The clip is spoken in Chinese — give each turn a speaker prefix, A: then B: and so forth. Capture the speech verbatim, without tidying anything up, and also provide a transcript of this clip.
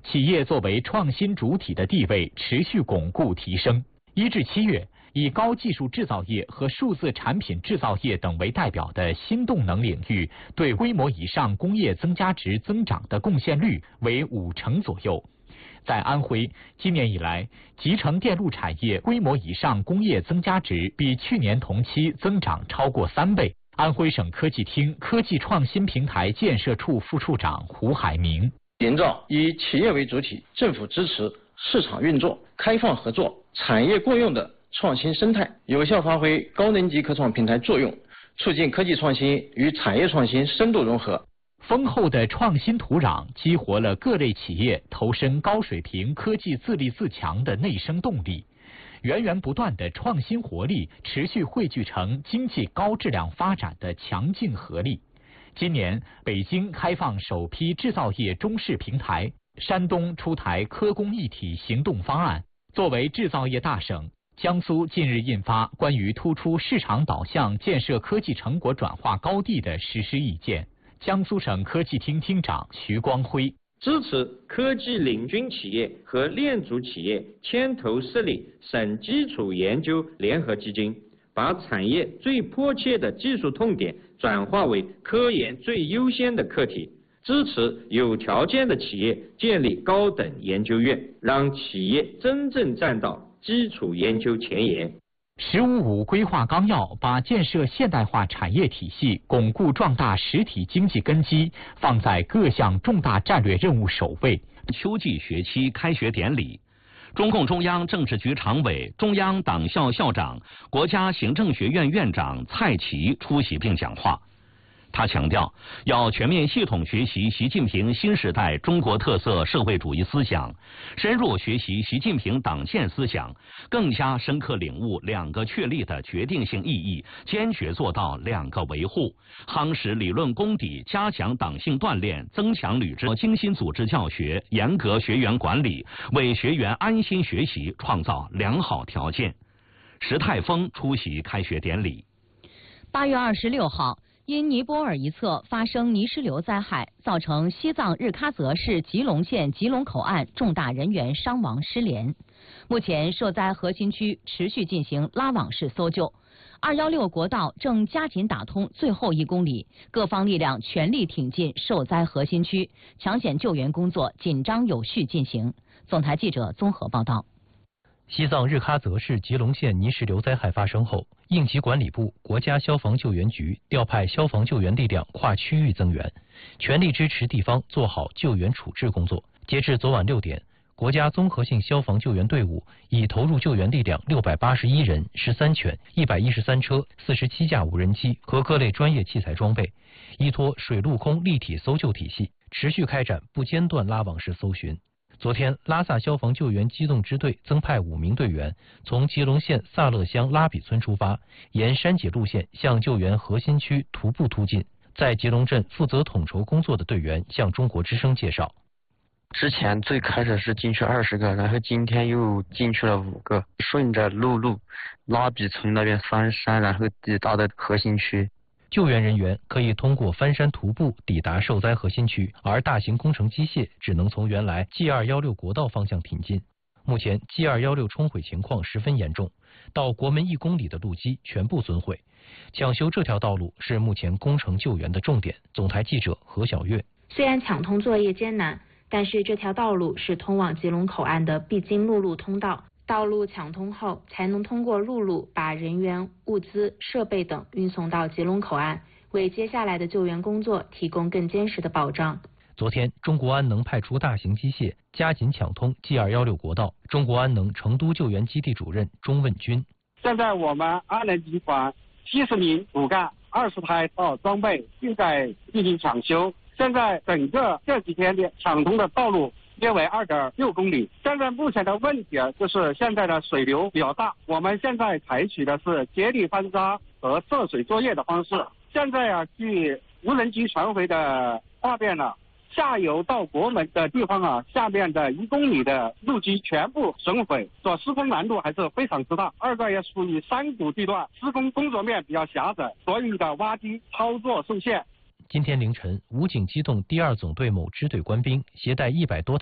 A: 企业作为创新主体的地位持续巩固提升。一至七月，以高技术制造业和数字产品制造业等为代表的新动能领域对规模以上工业增加值增长的贡献率为五成左右。在安徽，今年以来，集成电路产业规模以上工业增加值比去年同期增长超过三倍。安徽省科技厅科技创新平台建设处副处长胡海明：
B: 营造以企业为主体、政府支持、市场运作、开放合作、产业共用的创新生态，有效发挥高能级科创平台作用，促进科技创新与产业创新深度融合。
A: 丰厚的创新土壤激活了各类企业投身高水平科技自立自强的内生动力，源源不断的创新活力持续汇聚成经济高质量发展的强劲合力。今年，北京开放首批制造业中试平台，山东出台科工一体行动方案。作为制造业大省，江苏近日印发关于突出市场导向建设科技成果转化高地的实施意见。江苏省科技厅厅长徐光辉：
C: 支持科技领军企业和链组企业牵头设立省基础研究联合基金，把产业最迫切的技术痛点转化为科研最优先的课题。支持有条件的企业建立高等研究院，让企业真正站到基础研究前沿。
A: 十五五规划纲要把建设现代化产业体系、巩固壮大实体经济根基放在各项重大战略任务首位。
D: 秋季学期开学典礼，中共中央政治局常委、中央党校校长、国家行政学院院长蔡奇出席并讲话。他强调，要全面系统学习习近平新时代中国特色社会主义思想，深入学习习近平党建思想，更加深刻领悟两个确立的决定性意义，坚决做到两个维护，夯实理论功底，加强党性锻炼，增强履职，精心组织教学，严格学员管理，为学员安心学习创造良好条件。石泰峰出席开学典礼。
E: 八月二十六号。因尼泊尔一侧发生泥石流灾害，造成西藏日喀则市吉隆县吉隆口岸重大人员伤亡失联。目前受灾核心区持续进行拉网式搜救，二一六国道正加紧打通最后一公里，各方力量全力挺进受灾核心区，抢险救援工作紧张有序进行。总台记者综合报道。
F: 西藏日喀则市吉隆县泥石流灾害发生后，应急管理部、国家消防救援局调派消防救援力量跨区域增援，全力支持地方做好救援处置工作。截至昨晚六点，国家综合性消防救援队伍已投入救援力量六百八十一人、十三犬、一百一十三车、四十七架无人机和各类专业器材装备，依托水陆空立体搜救体系，持续开展不间断拉网式搜寻。昨天，拉萨消防救援机动支队增派五名队员，从吉隆县萨勒乡拉比村出发，沿山脊路线向救援核心区徒步突进。在吉隆镇负责统筹工作的队员向中国之声介绍，
G: 之前最开始是进去二十个，然后今天又进去了五个，顺着陆路拉比村那边翻山，然后抵达的核心区。
F: 救援人员可以通过翻山徒步抵达受灾核心区，而大型工程机械只能从原来 G 二一六国道方向挺进。目前 G 二一六冲毁情况十分严重，到国门一公里的路基全部损毁，抢修这条道路是目前工程救援的重点。总台记者何小月。
H: 虽然抢通作业艰难，但是这条道路是通往吉隆口岸的必经陆路通道。道路抢通后，才能通过陆路把人员、物资、设备等运送到吉隆口岸，为接下来的救援工作提供更坚实的保障。
F: 昨天，中国安能派出大型机械，加紧抢通 G 二一六国道。中国安能成都救援基地主任钟问军：
I: 现在我们安能集团七十名骨干、二十台到装备正在进行抢修。现在整个这几天的抢通的道路约为二点六公里。现在目前的问题就是现在的水流比较大，我们现在采取的是接力翻沙和涉水作业的方式。现在啊，据无人机传回的画面呢，下游到国门的地方啊，下面的一公里的路基全部损毁，所施工难度还是非常之大。二个也属于山谷地段，施工工作面比较狭窄，所以的挖机操作受限。
F: 今天凌晨，武警机动第二总队某支队官兵携带一百多